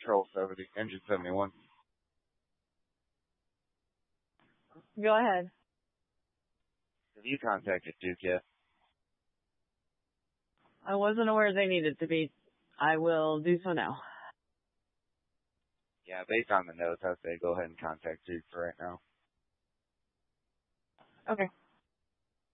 Control 70, Engine 71. Go ahead. Have you contacted Duke yet? I wasn't aware they needed to be. I will do so now. Yeah, based on the notes, I'd say go ahead and contact Duke for right now. Okay.